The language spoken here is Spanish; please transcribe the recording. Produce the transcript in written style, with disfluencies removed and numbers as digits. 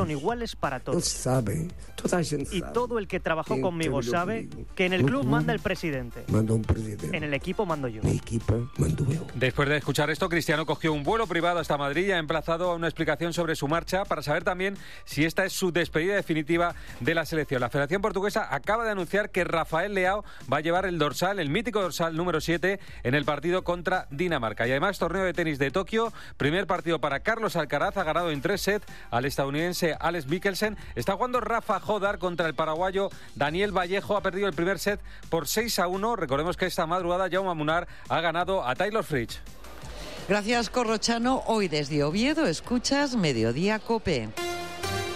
son iguales para Ele todos. sabe, toda a gente Y sabe. todo el que trabajó Quem conmigo trabalhou sabe comigo. que en el No club clube manda el presidente. Manda presidente. En el equipo mando yo. Na equipa mando eu. Después de escuchar esto, Cristiano cogió un vuelo privado hasta Madrid y ha emplazado a una explicación sobre su marcha para saber también si esta es su despedida definitiva de la selección. La Federación Portuguesa acaba de anunciar que Rafael Leao va a llevar el dorsal, el mítico dorsal número 7, en el partido contra Dinamarca. Y además, torneo de tenis de Tokio, primer partido para Carlos Alcaraz, ha ganado en 3 sets al estadounidense Alex Mikkelsen. Está jugando Rafa Jodar contra el paraguayo Daniel Vallejo, ha perdido el primer set por 6-1. Recordemos que esta madrugada Jaume Munar ha ganado a Taylor Fritz. Gracias, Corrochano. Hoy desde Oviedo escuchas Mediodía COPE.